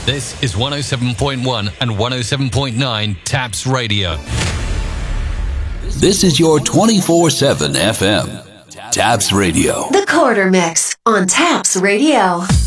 This is 107.1 and 107.9 Taps Radio. This is your 24/7 FM. Taps Radio. The Quarter Mix on Taps Radio.